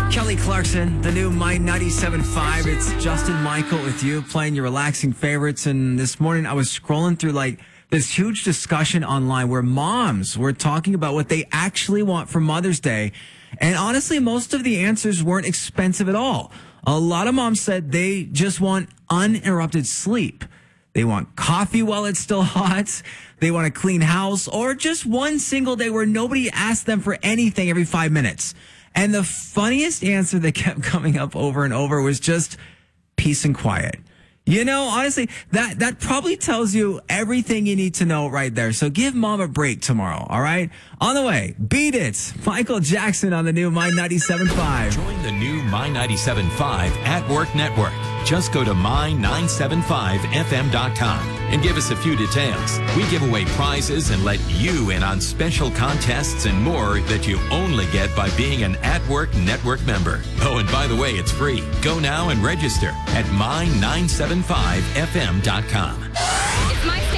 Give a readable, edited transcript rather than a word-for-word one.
Kelly Clarkson, the new My 97.5. It's Justin Michael with you playing your relaxing favorites. And this morning I was scrolling through this huge discussion online where moms were talking about what they actually want for Mother's Day. And honestly, most of the answers weren't expensive at all. A lot of moms said they just want uninterrupted sleep. They want coffee while it's still hot. They want a clean house, or just one single day where nobody asks them for anything every 5 minutes. And the funniest answer that kept coming up over and over was just peace and quiet. You know, honestly, that probably tells you everything you need to know right there. So give mom a break tomorrow, all right? On the way, Beat It. Michael Jackson on the new My 97.5. Join the new My 97.5 at Work Network. Just go to my975fm.com and give us a few details. We give away prizes and let you in on special contests and more that you only get by being an At Work Network member. Oh, and by the way, it's free. Go now and register at my975fm.com. It's my